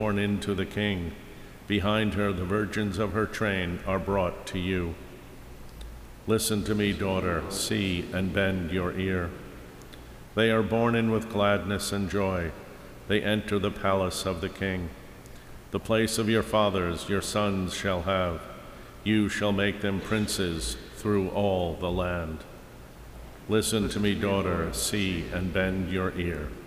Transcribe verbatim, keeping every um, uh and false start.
born into the King. Behind her, the virgins of her train are brought to you. Listen to me, daughter, see and bend your ear. They are born in with gladness and joy. They enter the palace of the King. The place of your fathers your sons shall have. You shall make them princes through all the land. Listen to me, daughter, see and bend your ear.